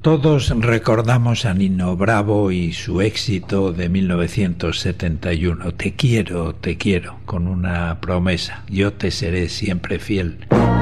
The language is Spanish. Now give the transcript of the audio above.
Todos recordamos a Nino Bravo y su éxito de 1971. Te quiero, con una promesa. Yo te seré siempre fiel.